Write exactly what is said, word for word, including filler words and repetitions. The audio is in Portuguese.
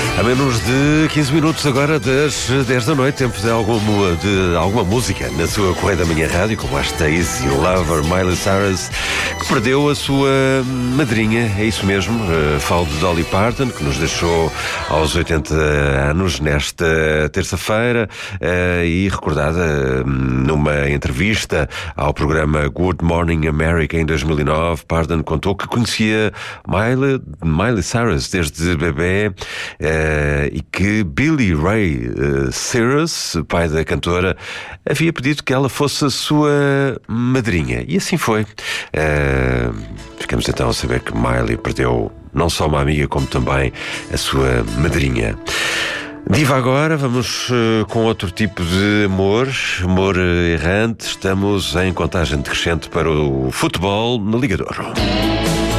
A menos de quinze minutos agora das dez da noite, tempo de alguma, de alguma música na sua Correia da Manhã Rádio, como a Easy Lover, Miley Cyrus, que perdeu a sua madrinha, é isso mesmo, uh, falo de Dolly Parton, que nos deixou aos oitenta anos nesta terça-feira, uh, e recordada uh, numa entrevista ao programa Good Morning America em dois mil e nove, Parton contou que conhecia Miley, Miley Cyrus desde bebê, uh, e que Billy Ray uh, Cyrus, pai da cantora, havia pedido que ela fosse a sua madrinha. E assim foi. Uh, ficamos então a saber que Miley perdeu não só uma amiga, como também a sua madrinha. Diva agora, vamos uh, com outro tipo de amor, amor uh, errante. Estamos em contagem decrescente para o futebol na Liga de Ouro.